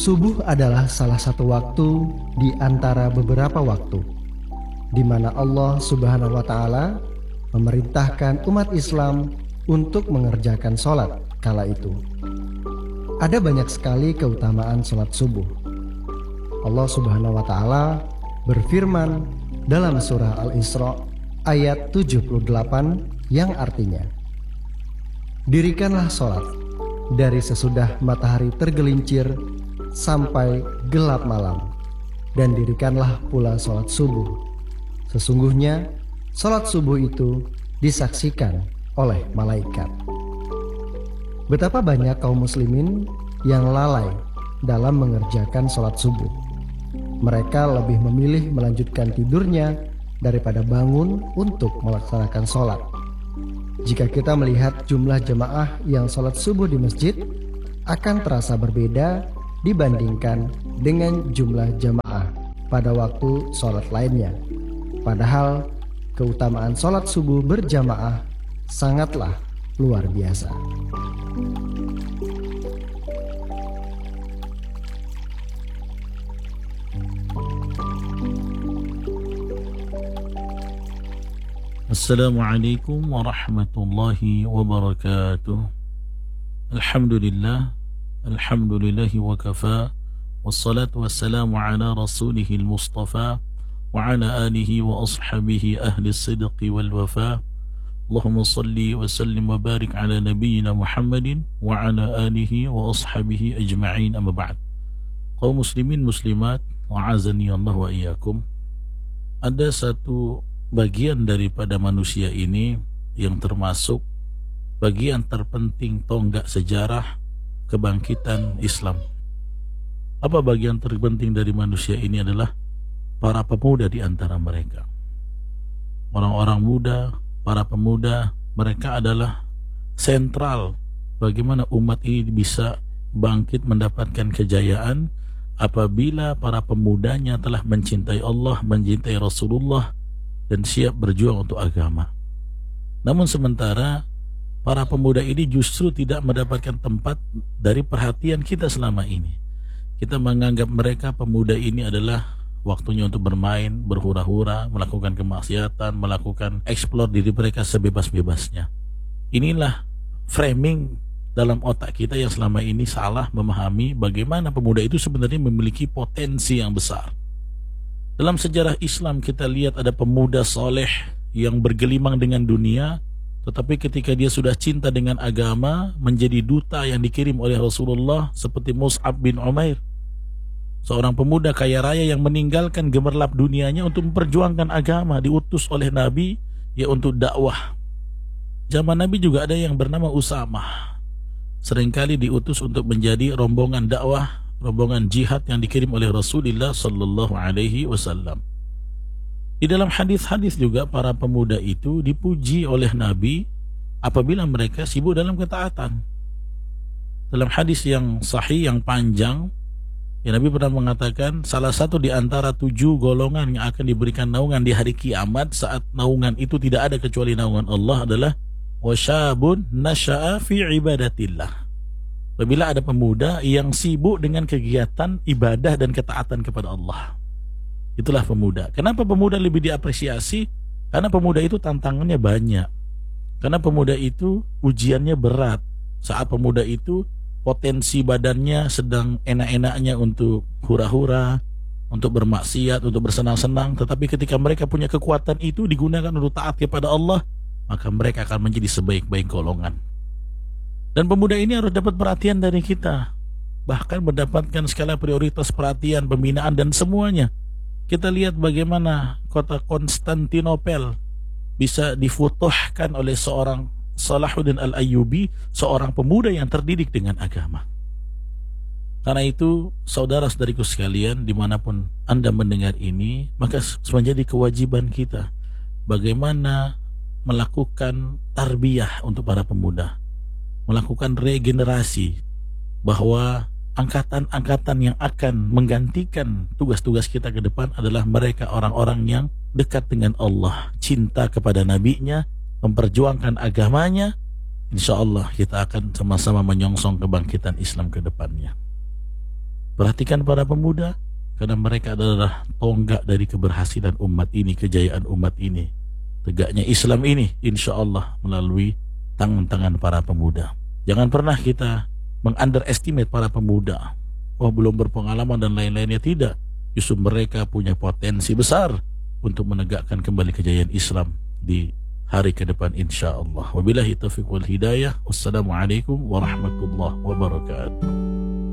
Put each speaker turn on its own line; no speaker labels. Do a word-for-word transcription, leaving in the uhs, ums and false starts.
Subuh adalah salah satu waktu di antara beberapa waktu di mana Allah Subhanahu wa Ta'ala memerintahkan umat Islam untuk mengerjakan sholat kala itu. Ada banyak sekali keutamaan sholat subuh. Allah Subhanahu wa Ta'ala berfirman dalam surah Al-Isra ayat tujuh puluh delapan yang artinya, "Dirikanlah sholat dari sesudah matahari tergelincir sampai gelap malam, dan dirikanlah pula sholat subuh. Sesungguhnya sholat subuh itu disaksikan oleh malaikat." Betapa banyak kaum muslimin yang lalai dalam mengerjakan sholat subuh. Mereka lebih memilih melanjutkan tidurnya daripada bangun untuk melaksanakan sholat. Jika kita melihat jumlah jemaah yang sholat subuh di masjid, akan terasa berbeda dibandingkan dengan jumlah jemaah pada waktu sholat lainnya. Padahal keutamaan sholat subuh berjamaah sangatlah luar biasa.
Assalamualaikum warahmatullahi wabarakatuh. Alhamdulillah, alhamdulillahi wa kafa, wassalatu wassalamu ala rasulihil mustafa wa ala alihi wa ashabihi ahli sidqi wal wafa. Allahumma salli wa sallim wa barik ala nabiyyina Muhammadin wa ala alihi wa ashabihi ajma'in, amma ba'd. Kaum muslimin muslimat, wa'azani Allah wa iyyakum. Ada satu bagian daripada manusia ini yang termasuk bagian terpenting tonggak sejarah kebangkitan Islam. Apa bagian terpenting dari manusia ini adalah para pemuda di antara mereka. Orang-orang muda, para pemuda, mereka adalah sentral bagaimana umat ini bisa bangkit mendapatkan kejayaan apabila para pemudanya telah mencintai Allah, mencintai Rasulullah, dan siap berjuang untuk agama. Namun sementara para pemuda ini justru tidak mendapatkan tempat dari perhatian kita selama ini. Kita menganggap mereka pemuda ini adalah waktunya untuk bermain, berhura-hura, melakukan kemaksiatan, melakukan eksplor diri mereka sebebas-bebasnya. Inilah framing dalam otak kita yang selama ini salah memahami bagaimana pemuda itu sebenarnya memiliki potensi yang besar. Dalam sejarah Islam kita lihat ada pemuda soleh yang bergelimang dengan dunia, tetapi ketika dia sudah cinta dengan agama, menjadi duta yang dikirim oleh Rasulullah seperti Mus'ab bin Umair, seorang pemuda kaya raya yang meninggalkan gemerlap dunianya untuk memperjuangkan agama, diutus oleh Nabi ya untuk dakwah. Zaman Nabi juga ada yang bernama Usamah, seringkali diutus untuk menjadi rombongan dakwah, rombongan jihad yang dikirim oleh Rasulullah sallallahu alaihi wasallam. Di dalam hadis-hadis juga para pemuda itu dipuji oleh Nabi apabila mereka sibuk dalam ketaatan. Dalam hadis yang sahih yang panjang, ya, Nabi pernah mengatakan salah satu di antara tujuh golongan yang akan diberikan naungan di hari kiamat saat naungan itu tidak ada kecuali naungan Allah adalah wasyabun nasya'a fi ibadatillah. Apabila ada pemuda yang sibuk dengan kegiatan ibadah dan ketaatan kepada Allah, itulah pemuda. Kenapa pemuda lebih diapresiasi? Karena pemuda itu tantangannya banyak. Karena pemuda itu ujiannya berat. Saat pemuda itu potensi badannya sedang enak-enaknya untuk hura-hura, untuk bermaksiat, untuk bersenang-senang. Tetapi ketika mereka punya kekuatan itu digunakan untuk taat kepada Allah, maka mereka akan menjadi sebaik-baik golongan. Dan pemuda ini harus dapat perhatian dari kita, bahkan mendapatkan skala prioritas perhatian, pembinaan, dan semuanya. Kita lihat bagaimana kota Konstantinopel bisa difutuhkan oleh seorang Salahuddin Al-Ayyubi, seorang pemuda yang terdidik dengan agama. Karena itu, saudara-saudariku sekalian, dimanapun Anda mendengar ini, maka menjadi kewajiban kita bagaimana melakukan tarbiyah untuk para pemuda, melakukan regenerasi, bahwa angkatan-angkatan yang akan menggantikan tugas-tugas kita ke depan adalah mereka orang-orang yang dekat dengan Allah, cinta kepada nabinya, memperjuangkan agamanya. Insya Allah kita akan sama-sama menyongsong kebangkitan Islam ke depannya. Perhatikan para pemuda, karena mereka adalah tonggak dari keberhasilan umat ini, kejayaan umat ini, tegaknya Islam ini, insya Allah melalui tangan-tangan para pemuda. Jangan pernah kita meng-underestimate para pemuda. Oh, belum berpengalaman dan lain-lainnya. Tidak. Justru mereka punya potensi besar untuk menegakkan kembali kejayaan Islam di hari ke depan insya Allah. Wabillahi taufiq wal hidayah. Wassalamualaikum warahmatullahi wabarakatuh.